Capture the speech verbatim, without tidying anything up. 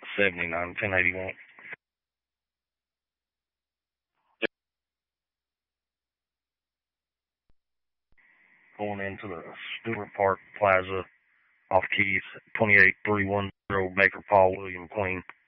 seventy-nine, ten eighty-one. Going into the Stewart Park Plaza off Keys, twenty-eight three one zero Baker Paul William Queen.